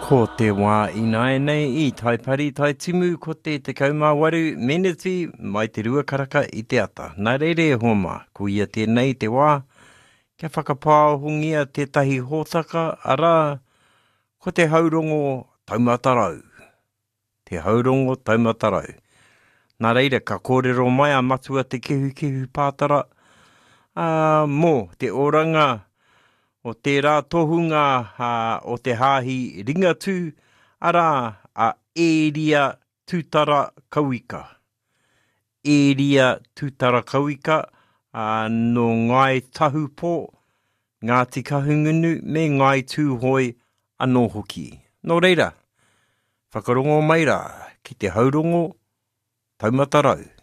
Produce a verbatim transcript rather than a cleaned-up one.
Ko te wā ina nei I tai pari tai timu ko te te kaumāwaru meneti mai te rua karaka I te ata. Nā reire homa, ko ia tēnei te wā, kia whakapāhungia tētahi hōtaka, arā, ko te haurongo taumatarau. Te haurongo taumatarau. Nā reire, ka kōrero mai a matua te kehu kehu pātara, uh, mō te oranga, o te rā tohunga uh, o te hāhi ringatu, arā a Eria Tūtara Kauika. Eria Tūtara Kauika uh, no Ngai Tahupō, Ngāti Kahungunu me Ngai Tūhoi anō hoki. Nō reira, whakarongo mai rā ki te haurongo taumatarau.